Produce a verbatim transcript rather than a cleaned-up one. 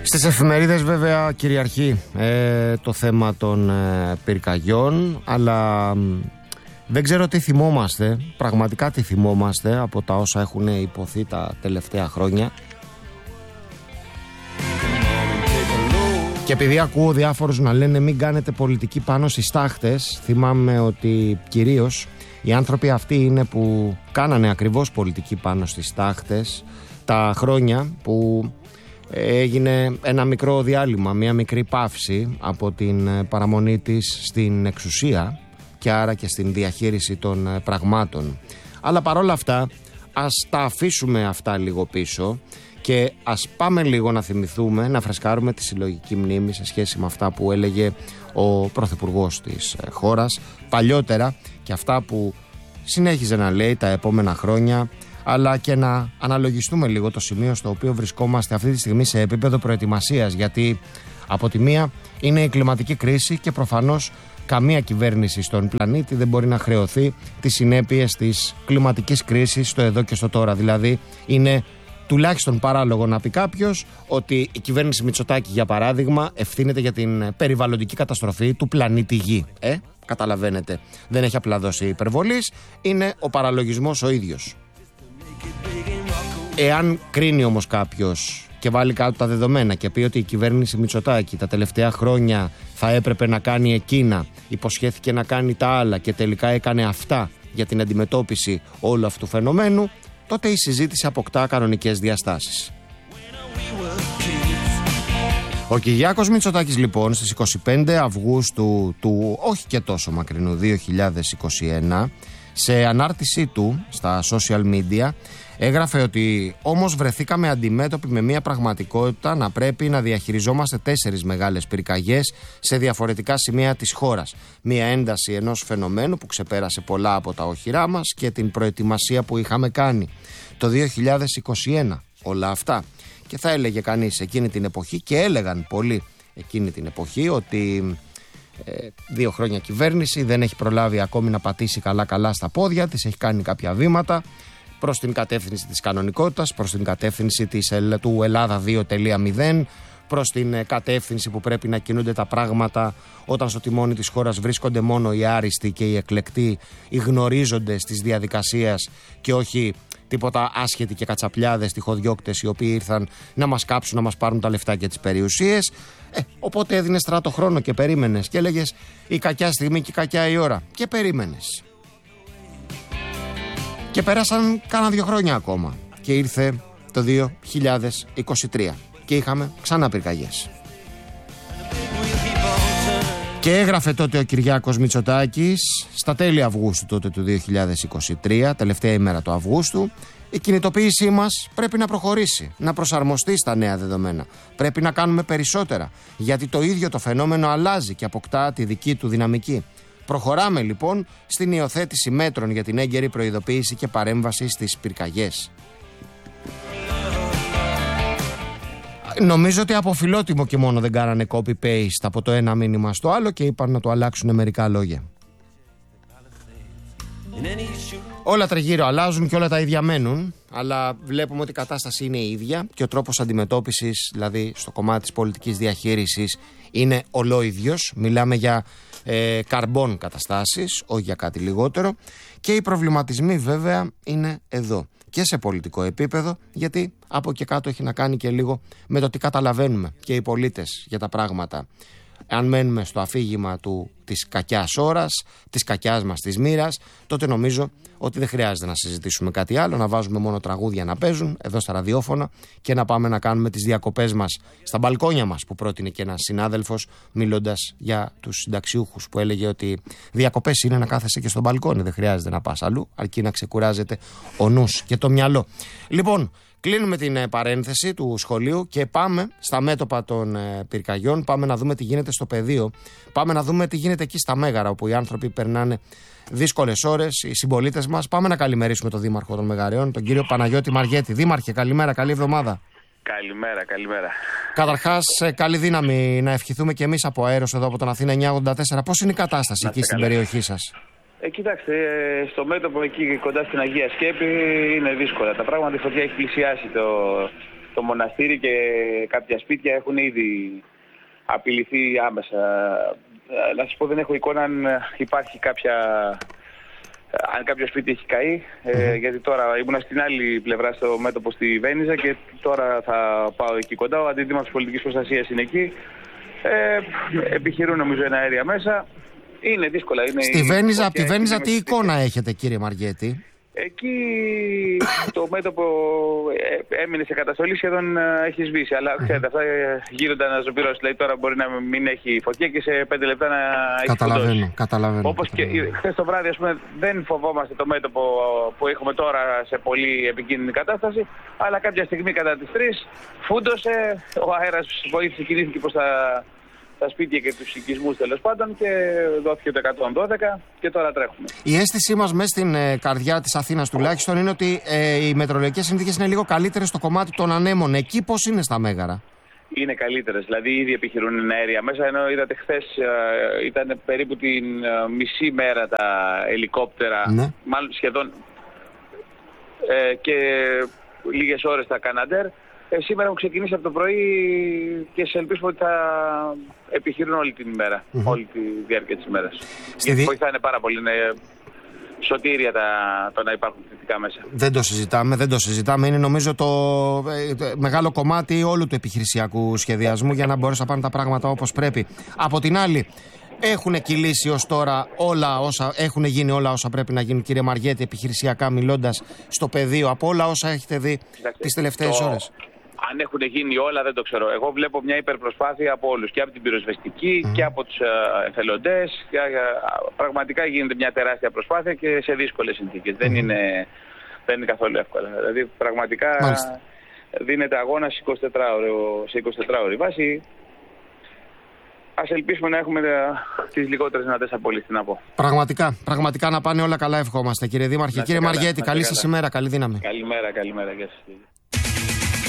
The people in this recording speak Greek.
Στις εφημερίδες βέβαια κυριαρχεί ε, το θέμα των ε, πυρκαγιών, αλλά δεν ξέρω τι θυμόμαστε, πραγματικά τι θυμόμαστε από τα όσα έχουν υποθεί τα τελευταία χρόνια. Και επειδή ακούω διάφορους να λένε μην κάνετε πολιτική πάνω στις τάχτες, θυμάμαι ότι κυρίως οι άνθρωποι αυτοί είναι που κάνανε ακριβώς πολιτική πάνω στις τάχτες τα χρόνια που έγινε ένα μικρό διάλειμμα, μια μικρή παύση από την παραμονή της στην εξουσία και άρα και στην διαχείριση των πραγμάτων. Αλλά παρόλα αυτά ας τα αφήσουμε αυτά λίγο πίσω και ας πάμε λίγο να θυμηθούμε, να φρεσκάρουμε τη συλλογική μνήμη σε σχέση με αυτά που έλεγε ο πρωθυπουργός της χώρας παλιότερα και αυτά που συνέχιζε να λέει τα επόμενα χρόνια, αλλά και να αναλογιστούμε λίγο το σημείο στο οποίο βρισκόμαστε αυτή τη στιγμή σε επίπεδο προετοιμασίας, γιατί από τη μία είναι η κλιματική κρίση και προφανώς καμία κυβέρνηση στον πλανήτη δεν μπορεί να χρεωθεί τις συνέπειες της κλιματικής κρίσης στο εδώ και στο τώρα. Δηλαδή είναι τουλάχιστον παράλογο να πει κάποιος ότι η κυβέρνηση Μητσοτάκη, για παράδειγμα, ευθύνεται για την περιβαλλοντική καταστροφή του πλανήτη Γη. Ε, καταλαβαίνετε. Δεν έχει απλά δώσει υπερβολής, είναι ο παραλογισμός ο ίδιος. Εάν κρίνει όμως κάποιος και βάλει κάτω τα δεδομένα και πει ότι η κυβέρνηση Μητσοτάκη τα τελευταία χρόνια θα έπρεπε να κάνει εκείνα, υποσχέθηκε να κάνει τα άλλα και τελικά έκανε αυτά για την αντιμετώπιση όλου αυτού του φαινομένου, τότε η συζήτηση αποκτά κανονικές διαστάσεις. Ο Κυριάκος Μητσοτάκης λοιπόν στις είκοσι πέντε Αυγούστου του όχι και τόσο μακρινού δύο χιλιάδες είκοσι ένα, σε ανάρτησή του στα social media έγραφε ότι όμως βρεθήκαμε αντιμέτωποι με μια πραγματικότητα να πρέπει να διαχειριζόμαστε τέσσερις μεγάλες πυρκαγιές σε διαφορετικά σημεία της χώρας. Μια ένταση ενός φαινομένου που ξεπέρασε πολλά από τα οχυρά μας και την προετοιμασία που είχαμε κάνει το δύο χιλιάδες είκοσι ένα. Όλα αυτά. Και θα έλεγε κανείς εκείνη την εποχή, και έλεγαν πολλοί εκείνη την εποχή, ότι ε, δύο χρόνια κυβέρνηση δεν έχει προλάβει ακόμη να πατήσει καλά καλά στα πόδια της, έχει κάνει κάποια βήματα προς την κατεύθυνση της κανονικότητας, προς την κατεύθυνση της, του Ελλάδα δύο τελεία μηδέν, προς την κατεύθυνση που πρέπει να κινούνται τα πράγματα όταν στο τιμόνι της χώρας βρίσκονται μόνο οι άριστοι και οι εκλεκτοί, οι γνωρίζοντες της διαδικασίας και όχι τίποτα άσχετοι και κατσαπλιάδες τυχοδιώκτες οι οποίοι ήρθαν να μας κάψουν, να μας πάρουν τα λεφτά και τις περιουσίες. Ε, οπότε έδινε στράτο χρόνο και περίμενες και έλεγες η κακιά στιγμή και η κακιά η ώρα και περίμενες. Και πέρασαν κάνα δύο χρόνια ακόμα και ήρθε το δύο χιλιάδες είκοσι τρία και είχαμε ξανά πυρκαγιές. Και έγραφε τότε ο Κυριάκος Μητσοτάκης στα τέλη Αυγούστου τότε του δύο χιλιάδες είκοσι τρία, τελευταία ημέρα του Αυγούστου, η κινητοποίησή μας πρέπει να προχωρήσει, να προσαρμοστεί στα νέα δεδομένα. Πρέπει να κάνουμε περισσότερα, γιατί το ίδιο το φαινόμενο αλλάζει και αποκτά τη δική του δυναμική. Προχωράμε λοιπόν στην υιοθέτηση μέτρων για την έγκαιρη προειδοποίηση και παρέμβαση στις πυρκαγιές. Νομίζω ότι από φιλότιμο και μόνο δεν κάνανε copy-paste από το ένα μήνυμα στο άλλο και είπαν να το αλλάξουν μερικά λόγια. Όλα τριγύρω αλλάζουν και όλα τα ίδια μένουν, αλλά βλέπουμε ότι η κατάσταση είναι η ίδια και ο τρόπος αντιμετώπισης, δηλαδή στο κομμάτι της πολιτικής διαχείρισης, είναι ολόιδιος. Μιλάμε για ε, καρμπών καταστάσεις, όχι για κάτι λιγότερο, και οι προβληματισμοί βέβαια είναι εδώ και σε πολιτικό επίπεδο, γιατί από και κάτω έχει να κάνει και λίγο με το τι καταλαβαίνουμε και οι πολίτες για τα πράγματα. Αν μένουμε στο αφήγημα του, της κακιάς ώρας, της κακιάς μας της μοίρας, τότε νομίζω ότι δεν χρειάζεται να συζητήσουμε κάτι άλλο, να βάζουμε μόνο τραγούδια να παίζουν εδώ στα ραδιόφωνα και να πάμε να κάνουμε τις διακοπές μας στα μπαλκόνια μας, που πρότεινε και ένας συνάδελφος μιλώντας για τους συνταξιούχους, που έλεγε ότι διακοπές είναι να κάθεσαι και στο μπαλκόνι, δεν χρειάζεται να πας αλλού, αρκεί να ξεκουράζεται ο νους και το μυαλό. Λοιπόν, κλείνουμε την ε, παρένθεση του σχολείου και πάμε στα μέτωπα των ε, πυρκαγιών. Πάμε να δούμε τι γίνεται στο πεδίο. Πάμε να δούμε τι γίνεται εκεί στα Μέγαρα, όπου οι άνθρωποι περνάνε δύσκολες ώρες, οι συμπολίτες μας. Πάμε να καλημερίσουμε τον Δήμαρχο των Μεγαρεών, τον κύριο Παναγιώτη Μαργέτη. Δήμαρχε, καλημέρα, καλή εβδομάδα. Καλημέρα, καλημέρα. Καταρχάς, ε, καλή δύναμη να ευχηθούμε και εμείς από αέρος εδώ από τον Αθήνα εννιακόσια ογδόντα τέσσερα. Πώς είναι η κατάσταση εκεί στην περιοχή σας? Ε, κοιτάξτε, στο μέτωπο εκεί κοντά στην Αγία Σκέπη είναι δύσκολα τα πράγματα. Η φωτιά έχει πλησιάσει το, το μοναστήρι και κάποια σπίτια έχουν ήδη απειληθεί άμεσα. Να σας πω, δεν έχω εικόνα αν υπάρχει κάποια... αν κάποιο σπίτι έχει καεί, mm-hmm. ε, γιατί τώρα ήμουν στην άλλη πλευρά στο μέτωπο στη Βένιζα και τώρα θα πάω εκεί κοντά. Ο αντίδημος της πολιτικής προστασίας είναι εκεί. Ε, επιχειρούν νομίζω ένα αέρια μέσα. Είναι δύσκολα. Είναι στη Βένιζα, από τη Βένιζα τι εικόνα έχετε, κύριε Μαργέτη? Εκεί το μέτωπο έμεινε σε καταστολή, σχεδόν έχει σβήσει. Αλλά ξέρετε, αυτά γίνονται αναζωπηρώσεις. Δηλαδή τώρα μπορεί να μην έχει φωτιά και σε πέντε λεπτά να έχει καταλαβαίνω, καταλαβαίνω. Όπως και χθες το βράδυ, ας πούμε, δεν φοβόμαστε το μέτωπο που έχουμε τώρα σε πολύ επικίνδυνη κατάσταση. Αλλά κάποια στιγμή κατά τις τρεις φούντωσε, ο αέρας βοήθησε, κινήθηκε προς τα... τα σπίτια και τους οικισμούς τέλος πάντων και δόθηκε το εκατόν δώδεκα και τώρα τρέχουμε. Η αίσθησή μας μέσα στην ε, καρδιά της Αθήνας τουλάχιστον είναι ότι ε, οι μετεωρολογικές συνθήκες είναι λίγο καλύτερες στο κομμάτι των ανέμων. Εκεί πώς είναι στα Μέγαρα? Είναι καλύτερες, δηλαδή ήδη επιχειρούν αέρια μέσα, ενώ είδατε χθες ε, ήταν περίπου την ε, μισή μέρα τα ελικόπτερα, ναι. Μάλλον σχεδόν ε, και λίγες ώρες τα Καναντέρ. Ε, σήμερα έχουν ξεκινήσει από το πρωί και σε ελπίσουμε ότι θα επιχειρούν όλη την ημέρα, mm-hmm. όλη τη διάρκεια της ημέρας. Γιατί δι... βοηθάνε πάρα πολύ, είναι σωτήρια τα, το να υπάρχουν θετικά μέσα. Δεν το συζητάμε, δεν το συζητάμε. Είναι νομίζω το ε, μεγάλο κομμάτι όλου του επιχειρησιακού σχεδιασμού για να μπορέσουν να πάνε τα πράγματα όπως πρέπει. Από την άλλη, έχουν κυλήσει ως τώρα όλα όσα έχουν γίνει, όλα όσα πρέπει να γίνουν, κύριε Μαργέτη, επιχειρησιακά μιλώντας στο πεδίο, από όλα όσα έχετε δει τις τελευταίες το... ώρες? Αν έχουν γίνει όλα δεν το ξέρω. Εγώ βλέπω μια υπερπροσπάθεια από όλους, και από την πυροσβεστική mm. και από τους εθελοντές. Και, πραγματικά γίνεται μια τεράστια προσπάθεια και σε δύσκολες συνθήκες. Mm. Δεν, είναι, δεν είναι καθόλου εύκολα. Δηλαδή πραγματικά Μάλιστα. δίνεται αγώνα σε εικοσιτετράωρη βάση. Ας ελπίσουμε να έχουμε τις λιγότερες δυνατές απολύσεις, να πω. Πραγματικά, πραγματικά να πάνε όλα καλά, ευχόμαστε, κύριε Δήμαρχε. Κύριε καλά, Μαργέτη, καλή σας ημέρα, καλή δύναμη. Καλημέρα, καλημέρα. Γεια σας.